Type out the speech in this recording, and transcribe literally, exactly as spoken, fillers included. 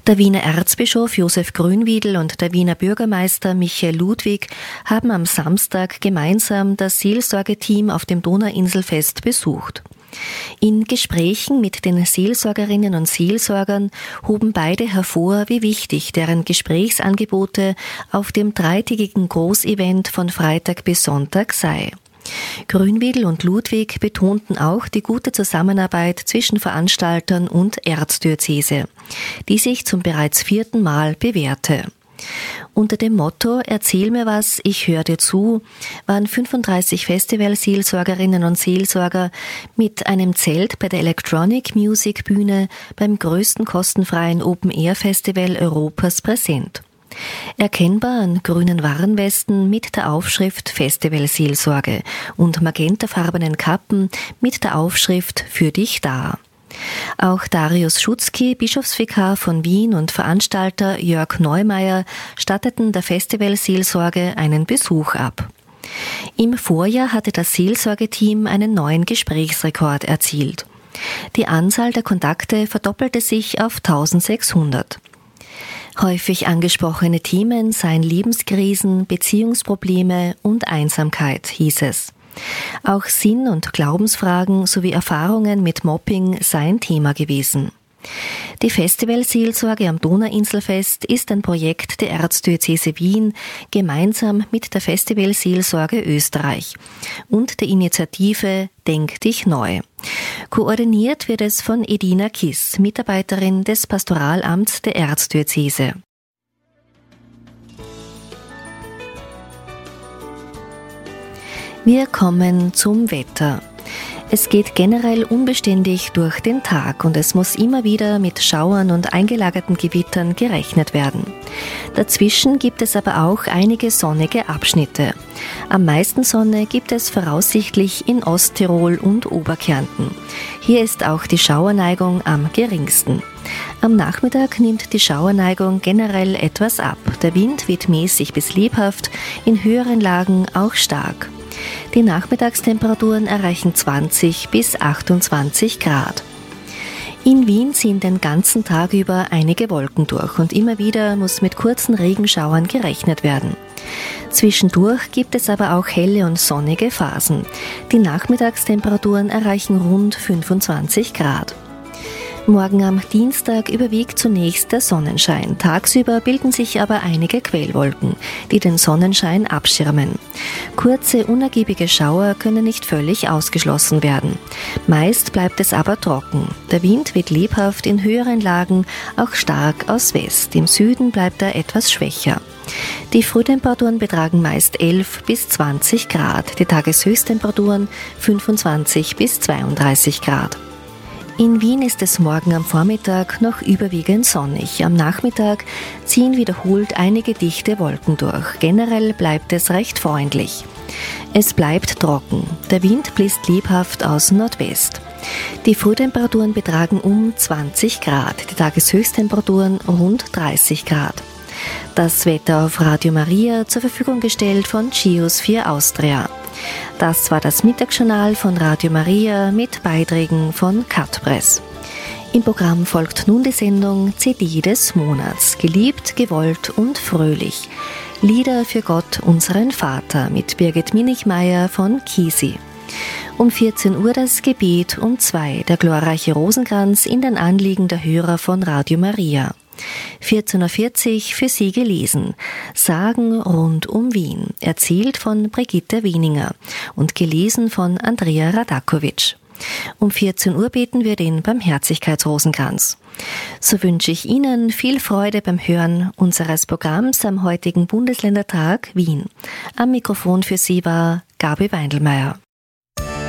Der Wiener Erzbischof Josef Grünwiedl und der Wiener Bürgermeister Michael Ludwig haben am Samstag gemeinsam das Seelsorgeteam auf dem Donauinselfest besucht. In Gesprächen mit den Seelsorgerinnen und Seelsorgern hoben beide hervor, wie wichtig deren Gesprächsangebote auf dem dreitägigen Großevent von Freitag bis Sonntag sei. Grünwiedl und Ludwig betonten auch die gute Zusammenarbeit zwischen Veranstaltern und Erzdiözese, die sich zum bereits vierten Mal bewährte. Unter dem Motto »Erzähl mir was, ich höre dir zu« waren fünfunddreißig Festivalseelsorgerinnen und Seelsorger mit einem Zelt bei der Electronic Music Bühne beim größten kostenfreien Open-Air-Festival Europas präsent. Erkennbar an grünen Warnwesten mit der Aufschrift Festivalseelsorge und magentafarbenen Kappen mit der Aufschrift Für dich da. Auch Darius Schutzki, Bischofsvikar von Wien, und Veranstalter Jörg Neumeier statteten der Festivalseelsorge einen Besuch ab. Im Vorjahr hatte das Seelsorgeteam einen neuen Gesprächsrekord erzielt. Die Anzahl der Kontakte verdoppelte sich auf eintausendsechshundert. Häufig angesprochene Themen seien Lebenskrisen, Beziehungsprobleme und Einsamkeit, hieß es. Auch Sinn- und Glaubensfragen sowie Erfahrungen mit Mobbing seien Thema gewesen. Die Festivalseelsorge am Donauinselfest ist ein Projekt der Erzdiözese Wien gemeinsam mit der Festivalseelsorge Österreich und der Initiative Denk dich neu. Koordiniert wird es von Edina Kiss, Mitarbeiterin des Pastoralamts der Erzdiözese. Wir kommen zum Wetter. Es geht generell unbeständig durch den Tag und es muss immer wieder mit Schauern und eingelagerten Gewittern gerechnet werden. Dazwischen gibt es aber auch einige sonnige Abschnitte. Am meisten Sonne gibt es voraussichtlich in Osttirol und Oberkärnten. Hier ist auch die Schauerneigung am geringsten. Am Nachmittag nimmt die Schauerneigung generell etwas ab. Der Wind weht mäßig bis lebhaft, in höheren Lagen auch stark. Die Nachmittagstemperaturen erreichen zwanzig bis achtundzwanzig Grad. In Wien ziehen den ganzen Tag über einige Wolken durch und immer wieder muss mit kurzen Regenschauern gerechnet werden. Zwischendurch gibt es aber auch helle und sonnige Phasen. Die Nachmittagstemperaturen erreichen rund fünfundzwanzig Grad. Morgen am Dienstag überwiegt zunächst der Sonnenschein. Tagsüber bilden sich aber einige Quellwolken, die den Sonnenschein abschirmen. Kurze, unergiebige Schauer können nicht völlig ausgeschlossen werden. Meist bleibt es aber trocken. Der Wind weht lebhaft, in höheren Lagen auch stark aus West. Im Süden bleibt er etwas schwächer. Die Frühtemperaturen betragen meist elf bis zwanzig Grad, die Tageshöchsttemperaturen fünfundzwanzig bis zweiunddreißig Grad. In Wien ist es morgen am Vormittag noch überwiegend sonnig. Am Nachmittag ziehen wiederholt einige dichte Wolken durch. Generell bleibt es recht freundlich. Es bleibt trocken. Der Wind bläst lebhaft aus Nordwest. Die Frühtemperaturen betragen um zwanzig Grad, die Tageshöchsttemperaturen rund dreißig Grad. Das Wetter auf Radio Maria, zur Verfügung gestellt von Gius vier Austria. Das war das Mittagsjournal von Radio Maria mit Beiträgen von Cutpress. Im Programm folgt nun die Sendung C D des Monats. Geliebt, gewollt und fröhlich. Lieder für Gott, unseren Vater, mit Birgit Minichmeier von Kisi. Um vierzehn Uhr das Gebet, um zwei der glorreiche Rosenkranz in den Anliegen der Hörer von Radio Maria. vierzehn Uhr vierzig für Sie gelesen. Sagen rund um Wien, erzählt von Brigitte Wieninger und gelesen von Andrea Radakovic. Um vierzehn Uhr beten wir den Barmherzigkeitsrosenkranz. So wünsche ich Ihnen viel Freude beim Hören unseres Programms am heutigen Bundesländertag Wien. Am Mikrofon für Sie war Gabi Weindelmeier.